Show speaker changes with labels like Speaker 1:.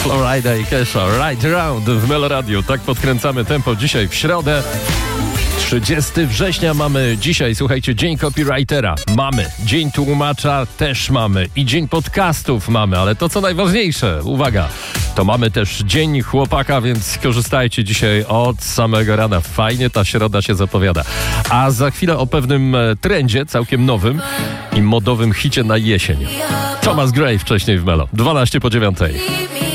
Speaker 1: Florida i Kesha, Right Around w Melo Radio. Tak podkręcamy tempo dzisiaj w środę. 30 września mamy dzisiaj, słuchajcie, Dzień Copywritera. Mamy. Dzień Tłumacza też mamy. I Dzień Podcastów mamy, ale to co najważniejsze, uwaga, to mamy też Dzień Chłopaka, więc korzystajcie dzisiaj od samego rana. Fajnie ta środa się zapowiada. A za chwilę o pewnym trendzie, całkiem nowym i modowym hicie na jesień. Thomas Gray wcześniej w Melo. 12 po 9.